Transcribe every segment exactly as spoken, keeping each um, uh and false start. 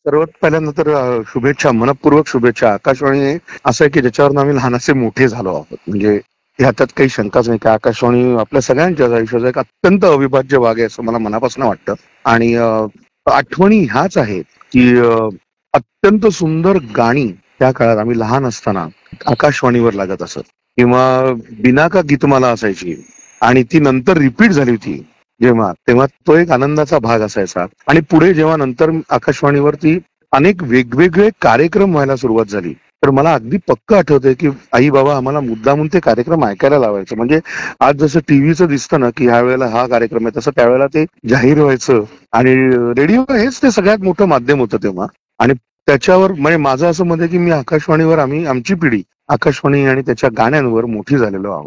सर्वात पहिल्यांदा तर अ, शुभेच्छा, मनपूर्वक शुभेच्छा. आकाशवाणी असं आहे की ज्याच्यावर आम्ही लहानाचे मोठे झालो आहोत. म्हणजे ह्याच्यात काही शंकाच नाही की आकाशवाणी आपल्या सगळ्यांच्याच आयुष्याचा एक अत्यंत अविभाज्य भाग आहे असं मला मनापासून वाटतं. आणि अ, आठवणी ह्याच आहेत की अ, अत्यंत सुंदर गाणी त्या काळात आम्ही लहान असताना आकाशवाणीवर लागत असत किंवा बिनाका गीतमाला असायची आणि ती नंतर रिपीट झाली होती जेव्हा, तेव्हा तो एक आनंदाचा भाग असायचा. आणि पुढे जेव्हा नंतर आकाशवाणीवरती अनेक वेगवेगळे कार्यक्रम व्हायला सुरुवात झाली, तर मला अगदी पक्क आठवतंय की आई बाबा आम्हाला मुद्दामून ते कार्यक्रम ऐकायला लावायचे. म्हणजे आज जसं टीव्हीचं दिसतं ना की ह्या वेळेला हा कार्यक्रम आहे, तसं त्यावेळेला ते जाहीर व्हायचं. आणि रेडिओ हेच ते सगळ्यात मोठं माध्यम होतं तेव्हा. आणि त्याच्यावर म्हणजे माझं असं मत आहे की मी आकाशवाणीवर, आम्ही आमची पिढी आकाशवाणी आणि त्याच्या गाण्यांवर मोठी झालेलो आहोत.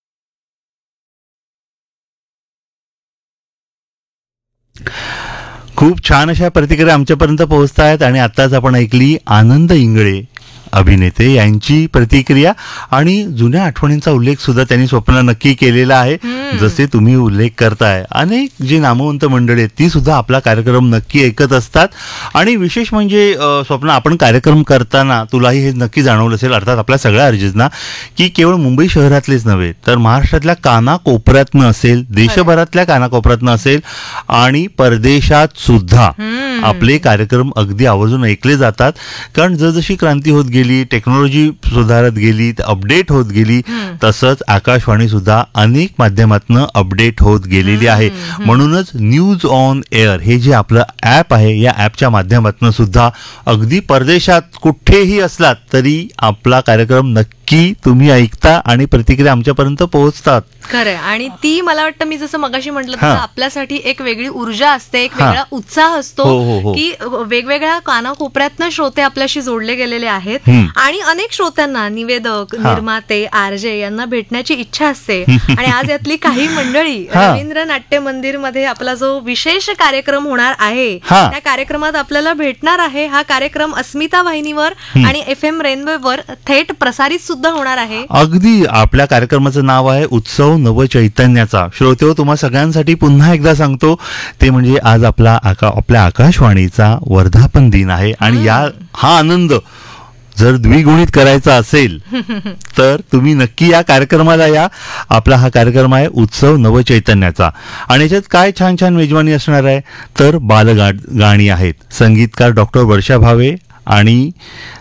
खूप छान अशा प्रतिक्रिया आमच्यापर्यंत पोहोचतायत आणि आत्ताच आपण ऐकली आनंद इंगळे अभिनेते यांची प्रतिक्रिया. आणि जुन्या आठवणींचा उल्लेख सुद्धा त्यांनी स्वप्न नक्की केलेला आहे. जसे तुम्ही उल्लेख करताय, अनेक जी नामवंत मंडळी आहेत ती सुद्धा आपला कार्यक्रम नक्की ऐकत असतात. आणि विशेष म्हणजे अ, स्वप्न, आपण कार्यक्रम करताना तुलाही हे नक्की जाणवलं असेल, अर्थात आपल्या सगळ्या अर्जिजना, की केवळ मुंबई शहरातलेच नव्हे तर महाराष्ट्रातल्या कानाकोपऱ्यातनं असेल, देशभरातल्या कानाकोपऱ्यातनं असेल आणि परदेशात सुद्धा आपले कार्यक्रम अगदी आवर्जून ऐकले जातात. कारण जसजशी क्रांती होत गेली, टेक्नॉलॉजी सुधारत गेली, अपडेट होत गेली, तसंच आकाशवाणी सुद्धा अनेक माध्यमातनं अपडेट होत गेलेली आहे. म्हणूनच न्यूज ऑन एअर हे जे आपलं ॲप आहे, या ॲपच्या माध्यमातनं सुद्धा अगदी परदेशात कुठेही असलात तरी आपला कार्यक्रम नक्की तुम्ही ऐकता आणि प्रतिक्रिया आमच्यापर्यंत पोहोचतात. खरंय. आणि ती मला वाटतं, मी जसं मगाशी म्हटलं हा. तसं आपल्यासाठी एक वेगळी ऊर्जा असते, एक हा. वेगळा उत्साह असतो हो, हो, हो. की वेगवेगळ्या कानाकोपऱ्यातनं श्रोते आपल्याशी जोडले गेलेले आहेत. हम्म. आणि अनेक श्रोत्यांना, निवेदक, हा. निर्माते, आरजे यांना भेटण्याची इच्छा असते. आणि आज यातली काही मंडळी हा. रवींद्र नाट्य मंदिर मध्ये आपला जो विशेष कार्यक्रम होणार आहे, हा. त्या कार्यक्रमात आपल्याला भेटणार आहे. हा कार्यक्रम अस्मिता वाहिनीवर आणि एफ एम रेनबोवर थेट प्रसारित सुद्धा होणार आहे. अगदी आपल्या कार्यक्रमाचं नाव आहे उत्सव नवचैतन्याचा. श्रोतेहो, तुम्हा सगळ्यांसाठी पुन्हा एकदा सांगतो, ते म्हणजे आज आपला आका आपल्या आकाशवाणीचा वर्धापन दिन आहे. आणि या हा आनंद जर द्विगुणित करायचा असेल तर तुम्ही नक्की या कार्यक्रमाला या. आपला हा कार्यक्रम आहे उत्सव नवचैतन्याचा. आणि याच्यात काय छान छान मेजवानी असणार आहे, तर बालगा गाणी आहेत. संगीतकार डॉक्टर वर्षा भावे आणि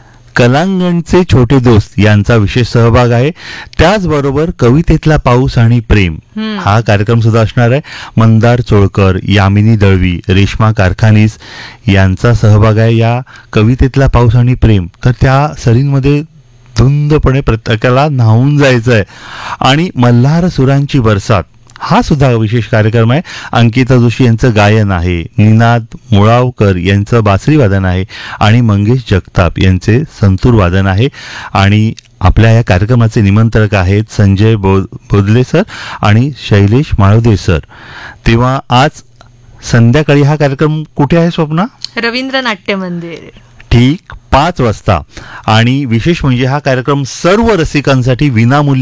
कलांगणचे छोटे दोस्त यांचा विशेष सहभाग आहे. त्याचबरोबर कवितेतला पाऊस आणि प्रेम हा कार्यक्रम सुद्धा असणार आहे. मंदार चोळकर, यामिनी दळवी, रेश्मा कारखानीस यांचा सहभाग आहे या कवितेतला पाऊस आणि प्रेम. तर त्या सरींमध्ये धुंदपणे प्रत्येकाला न्हावून जायचं आहे. आणि मल्हार सुरांची बरसात हा सुद्धा विशेष कार्यक्रम आहे. अंकिता जोशी यांचं गायन आहे, निनाद मुळावकर यांचं बासरी वादन आहे आणि मंगेश जगताप यांचे संतूर वादन आहे. आणि आपल्या या कार्यक्रमाचे निमंत्रक आहेत संजय बो बोदले सर आणि शैलेश माळोदे सर. तेव्हा आज संध्याकाळी हा कार्यक्रम कुठे आहे स्वप्ना? रवींद्र नाट्य मंदिर, ठीक पाच वाजता. आणि विशेष म्हणजे हा कार्यक्रम सर्व रसिकांसाठी विनामूल्य